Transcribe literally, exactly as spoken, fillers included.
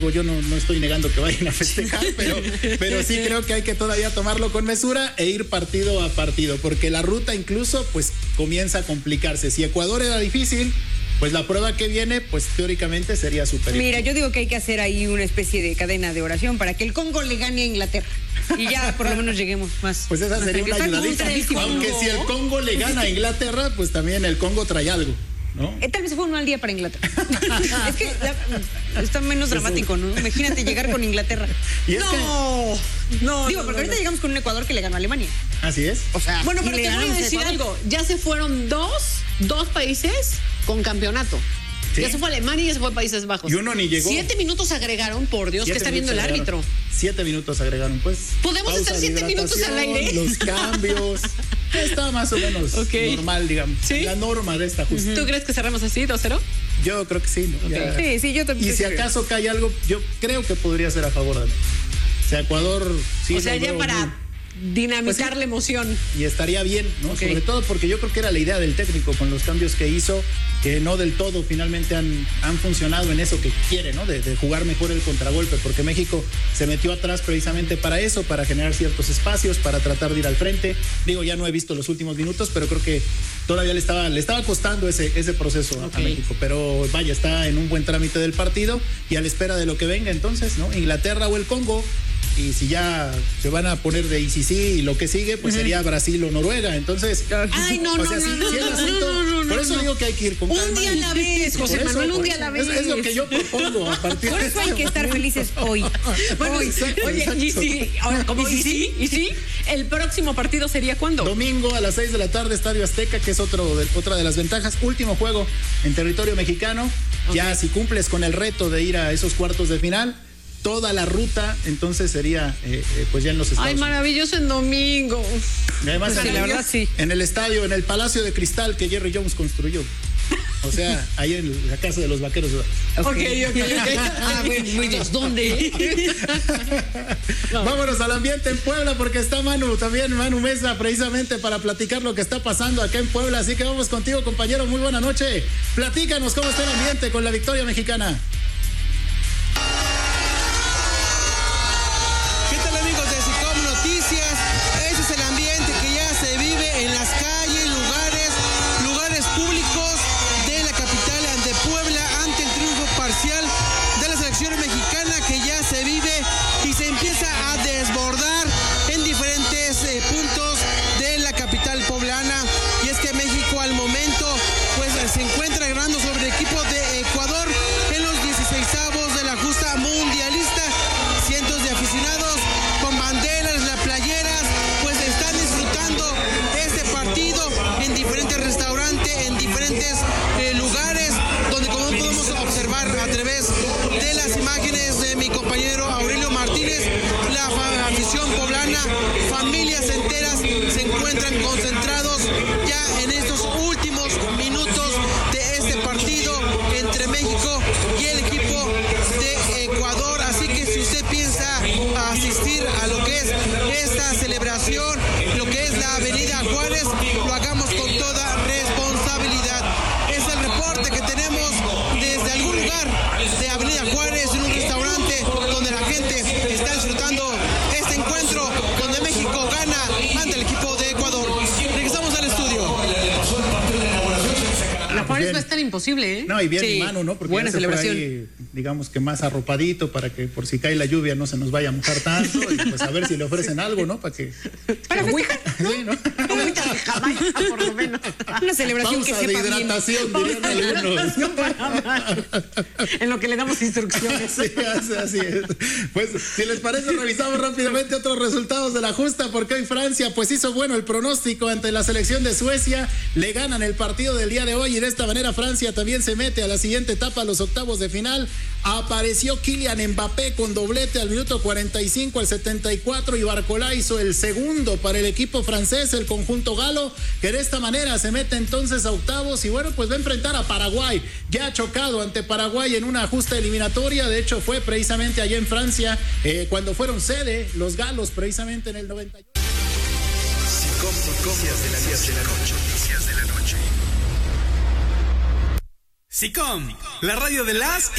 Yo no, no estoy negando que vayan a festejar, pero, pero sí creo que hay que todavía tomarlo con mesura e ir partido a partido, porque la ruta incluso pues comienza a complicarse. Si Ecuador era difícil, pues la prueba que viene, pues teóricamente sería superior. Mira, yo digo que hay que hacer ahí una especie de cadena de oración para que el Congo le gane a Inglaterra. Y ya por lo menos lleguemos más. Pues esa sería una ayudadita. Aunque si el Congo le gana a Inglaterra, pues también el Congo trae algo, ¿no? Eh, tal vez fue un mal día para Inglaterra. Es que la, está menos dramático, ¿no? Imagínate llegar con Inglaterra. ¿Y es no, que... no. Digo, porque no, ahorita no. llegamos con un Ecuador que le ganó a Alemania. Así es. O sea, bueno, pero te voy a decir algo. Ya se fueron dos, dos países con campeonato. ¿Sí? Ya se fue Alemania y ya se fue Países Bajos. Y uno ni llegó. Siete minutos agregaron, por Dios, que está viendo el árbitro. Siete minutos agregaron, pues. ¿Podemos estar siete minutos al aire? Los cambios. Está más o menos okay. normal, digamos. ¿Sí? La norma de esta justicia. ¿Tú crees que cerramos así, dos cero? Yo creo que sí. ¿no? Okay. Sí, sí, yo también. Y si acaso cae algo, yo creo que podría ser a favor de mí. O sea, Ecuador sí. O sea, ya para muy... dinamitar pues sí, la emoción. Y estaría bien, ¿no? Okay. Sobre todo porque yo creo que era la idea del técnico con los cambios que hizo, que no del todo finalmente han, han funcionado en eso que quiere, ¿no? De, de jugar mejor el contragolpe, porque México se metió atrás precisamente para eso, para generar ciertos espacios, para tratar de ir al frente. Digo, ya no he visto los últimos minutos, pero creo que todavía le estaba, le estaba costando ese, ese proceso okay. a México. Pero vaya, está en un buen trámite del partido y a la espera de lo que venga entonces, ¿no? Inglaterra o el Congo. Y si ya se van a poner de I C C y lo que sigue, pues uh-huh. sería Brasil o Noruega. Entonces, ay, no, no, o sea, no, si, no, si el asunto, no, no, no, por eso no. digo que hay que ir con un calma. día a la vez, José eso, Manuel, un día a la vez. Es, es lo que yo propongo a partir por de eso hay que estar felices hoy. Bueno, oh, exacto, oye, exacto. y si, ahora, como ¿Y sí? ¿Y sí? ¿El próximo partido sería cuándo? Domingo a las seis de la tarde, Estadio Azteca, que es otro de, otra de las ventajas. Último juego en territorio mexicano. Okay. Ya si cumples con el reto de ir a esos cuartos de final, toda la ruta, entonces sería eh, eh, pues ya en los Estados Ay, maravilloso en domingo. Y además, pues en, sí, la verdad, sí. en el estadio, en el Palacio de Cristal que Jerry Jones construyó. O sea, ahí en la casa de los vaqueros. Ok, ok, ok. Ah, muy bien. ¿Dónde? No. Vámonos al ambiente en Puebla porque está Manu, también Manu Mesa, precisamente para platicar lo que está pasando acá en Puebla. Así que vamos contigo, compañero. Muy buena noche. Platícanos cómo está el ambiente con la victoria mexicana. Familias enteras se encuentran concentrados ya en estos últimos minutos de este partido entre México y el equipo de Ecuador. Así que si usted piensa asistir a lo que es esta celebración, lo que es la Avenida Juárez, lo hagamos con toda responsabilidad. Es el reporte que tenemos desde algún lugar de Avenida Juárez, en un restaurante donde la gente está disfrutando este encuentro, donde México gana ante el equipo de Ecuador. Regresamos al estudio. La Juárez va a estar imposible, ¿eh? No, y bien, sí. Mano, ¿no? Porque buena ya se celebración. fue ahí, digamos que más arropadito para que por si cae la lluvia no se nos vaya a mojar tanto y pues a ver si le ofrecen algo, ¿no? Para que... Para festejar, ¿no? Sí, ¿no? Jamaica, por lo menos. Una celebración pausa que sepa de hidratación, bien. dirían algunos. En lo que le damos instrucciones. Sí, así es. Pues, si les parece, revisamos rápidamente otros resultados de la justa, porque hoy Francia, pues hizo bueno el pronóstico ante la selección de Suecia. Le ganan el partido del día de hoy y de esta manera Francia también se mete a la siguiente etapa, a los octavos de final. Apareció Kylian Mbappé con doblete al minuto cuarenta y cinco, al setenta y cuatro, y Barcola hizo el segundo para el equipo francés, el conjunto galo, que de esta manera se mete entonces a octavos y bueno, pues va a enfrentar a Paraguay. Ya ha chocado ante Paraguay en una justa eliminatoria, de hecho fue precisamente allá en Francia eh, cuando fueron sede los galos, precisamente en el noventa y ocho. Noticias de las diez de la noche. Noticias de la noche. SICOM, la radio de las